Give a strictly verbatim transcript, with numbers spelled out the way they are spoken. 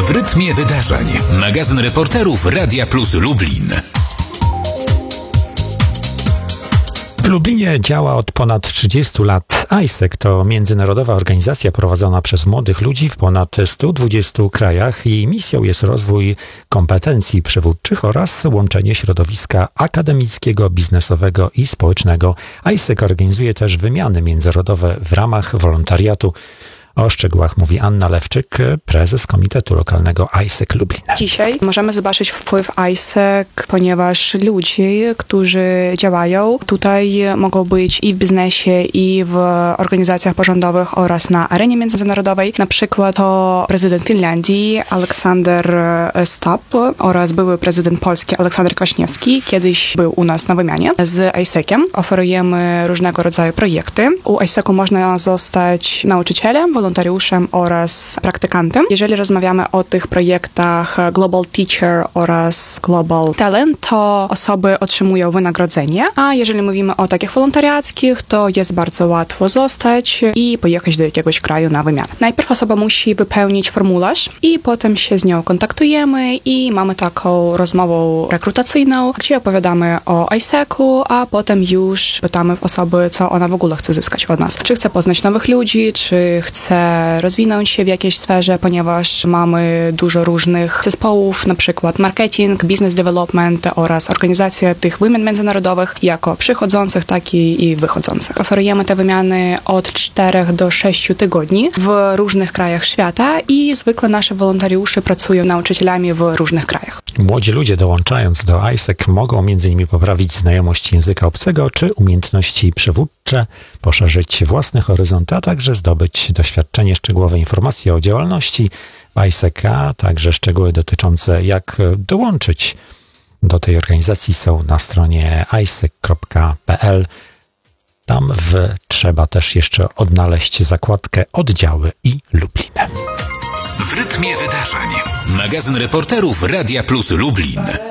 W rytmie wydarzeń. Magazyn reporterów Radia Plus Lublin. W Lublinie działa od ponad trzydziestu lat I S E C. To międzynarodowa organizacja prowadzona przez młodych ludzi w ponad stu dwudziestu krajach. Jej misją jest rozwój kompetencji przywódczych oraz łączenie środowiska akademickiego, biznesowego i społecznego. I S E C organizuje też wymiany międzynarodowe w ramach wolontariatu. O szczegółach mówi Anna Lewczyk, prezes Komitetu Lokalnego I S E C Lublin. Dzisiaj możemy zobaczyć wpływ I S E C, ponieważ ludzie, którzy działają tutaj, mogą być i w biznesie, i w organizacjach pozarządowych oraz na arenie międzynarodowej. Na przykład to prezydent Finlandii Aleksander Stubb oraz były prezydent Polski Aleksander Kwaśniewski. Kiedyś był u nas na wymianie z I S E C-iem. Oferujemy różnego rodzaju projekty. U I S E C-u można zostać nauczycielem, wolontariuszem oraz praktykantem. Jeżeli rozmawiamy o tych projektach Global Teacher oraz Global Talent, to osoby otrzymują wynagrodzenie, a jeżeli mówimy o takich wolontariackich, to jest bardzo łatwo zostać i pojechać do jakiegoś kraju na wymianę. Najpierw osoba musi wypełnić formularz i potem się z nią kontaktujemy i mamy taką rozmowę rekrutacyjną, gdzie opowiadamy o I S E C-u, a potem już pytamy osoby, co ona w ogóle chce zyskać od nas. Czy chce poznać nowych ludzi, czy chce rozwinąć się w jakiejś sferze, ponieważ mamy dużo różnych zespołów, na przykład marketing, business development oraz organizację tych wymian międzynarodowych, jako przychodzących, tak i, i wychodzących. Oferujemy te wymiany od czterech do sześciu tygodni w różnych krajach świata i zwykle nasze wolontariusze pracują nauczycielami w różnych krajach. Młodzi ludzie dołączając do I S E C mogą między innymi poprawić znajomość języka obcego czy umiejętności przewódcze, poszerzyć własne horyzonty, a także zdobyć doświadczenie, szczegółowe informacje o działalności w I S E C, a także szczegóły dotyczące jak dołączyć do tej organizacji są na stronie i s e c kropka p l. Tam w, trzeba też jeszcze odnaleźć zakładkę Oddziały i Lublin. W rytmie wydarzeń. Magazyn reporterów Radia Plus Lublin.